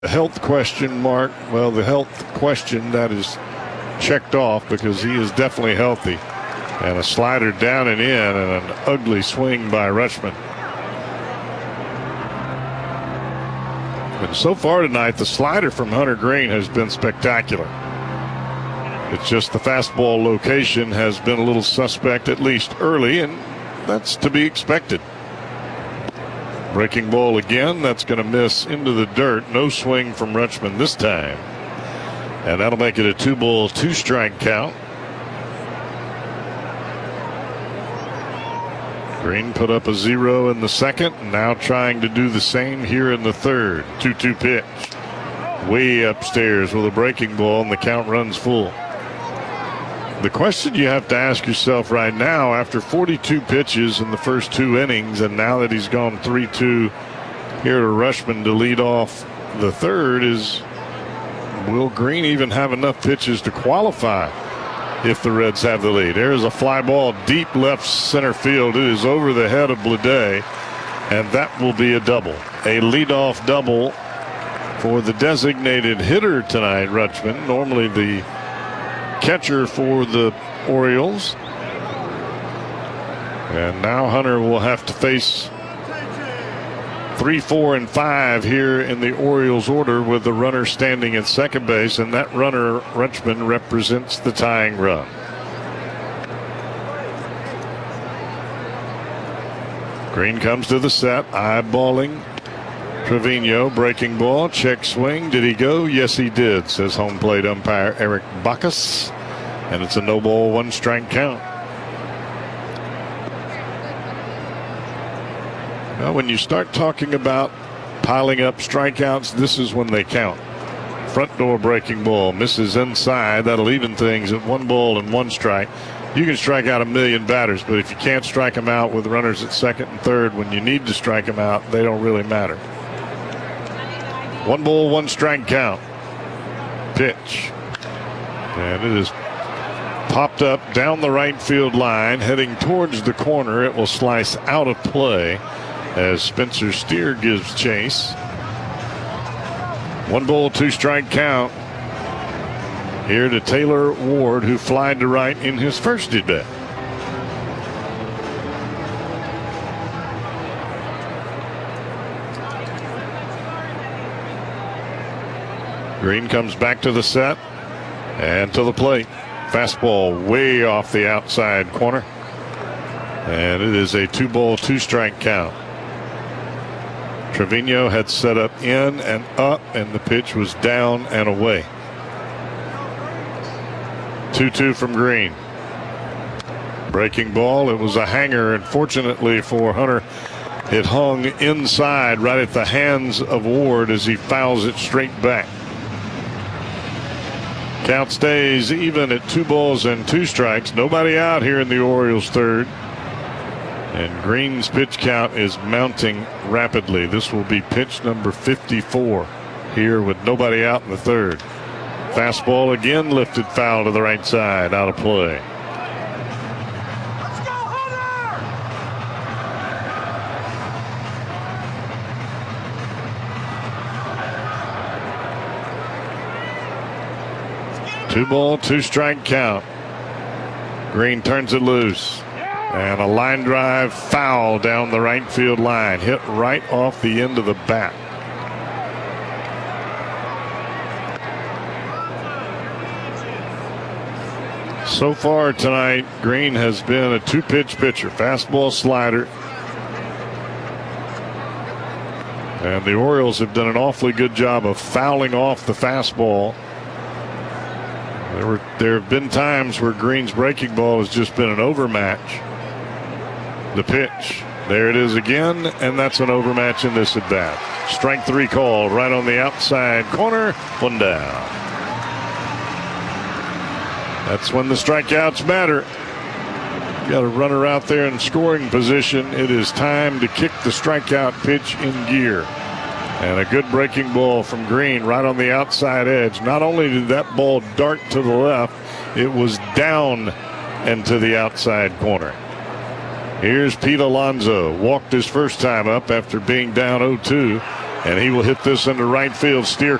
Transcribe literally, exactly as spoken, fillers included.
Health question mark. Well, the health question that is checked off because he is definitely healthy. And a slider down and in and an ugly swing by Rutschman. And so far tonight, the slider from Hunter Greene has been spectacular. It's just the fastball location has been a little suspect, at least early, and that's to be expected. Breaking ball again. That's going to miss into the dirt. No swing from Rutschman this time. And that'll make it a two ball, two strike count. Greene put up a zero in the second. Now trying to do the same here in the third. two two pitch. Way upstairs with a breaking ball, and the count runs full. The question you have to ask yourself right now, after forty-two pitches in the first two innings, and now that he's gone three two here to Rutschman to lead off the third, is will Greene even have enough pitches to qualify if the Reds have the lead? There's a fly ball deep left center field. It is over the head of Bleday, and that will be a double. A leadoff double for the designated hitter tonight, Rutschman. Normally the catcher for the Orioles. And now Hunter will have to face three, four, and five here in the Orioles order with the runner standing at second base, and that runner, Rutschman, represents the tying run. Greene comes to the set, eyeballing Trevino. Breaking ball, check swing. Did he go? Yes, he did, says home plate umpire Eric Bacchus. And it's a no ball, one strike count. Now, when you start talking about piling up strikeouts, this is when they count. Front door breaking ball misses inside. That'll even things at one ball and one strike. You can strike out a million batters, but if you can't strike them out with runners at second and third when you need to strike them out, they don't really matter. One ball, one strike count. Pitch. And it is popped up down the right field line, heading towards the corner. It will slice out of play as Spencer Steer gives chase. One ball, two strike count here to Taylor Ward, who flied to right in his first at bat. Greene comes back to the set and to the plate. Fastball way off the outside corner. And it is a two ball, two strike count. Trevino had set up in and up, and the pitch was down and away. two two from Greene. Breaking ball. It was a hanger, and fortunately for Hunter, it hung inside right at the hands of Ward as he fouls it straight back. Count stays even at two balls and two strikes. Nobody out here in the Orioles third. And Greene's pitch count is mounting rapidly. This will be pitch number fifty-four here with nobody out in the third. Fastball again lifted foul to the right side, out of play. Two ball, two strike count. Greene turns it loose. And a line drive foul down the right field line. Hit right off the end of the bat. So far tonight, Greene has been a two-pitch pitcher. Fastball, slider. And the Orioles have done an awfully good job of fouling off the fastball. There were there have been times where Greene's breaking ball has just been an overmatch. The pitch. There it is again, and that's an overmatch in this at bat. Strike three call right on the outside corner. One down. That's when the strikeouts matter. You got a runner out there in scoring position. It is time to kick the strikeout pitch in gear. And a good breaking ball from Greene right on the outside edge. Not only did that ball dart to the left, it was down and to the outside corner. Here's Pete Alonso. Walked his first time up after being down oh two. And he will hit this into right field. Steer